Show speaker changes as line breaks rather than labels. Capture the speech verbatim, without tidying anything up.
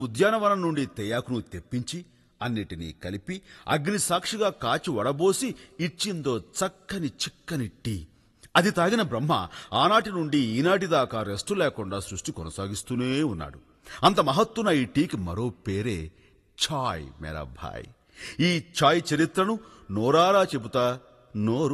ఉద్యానవనం నుండి తేయాకును తెప్పించి అన్నిటినీ కలిపి అగ్ని సాక్షిగా కాచి వడబోసి ఇచ్చిందో చక్కని చిక్కని టీ. అది తాగిన బ్రహ్మ ఆనాటి నుండి ఈనాటి దాకా రెస్టు లేకుండా సృష్టి కొనసాగిస్తూనే ఉన్నాడు. అంత మహత్తున ఈ టీకి మరో పేరే ఛాయ్ మేరా భాయ్. ఈ ఛాయ్ చరిత్రను నోరారా చెబుతా నోరు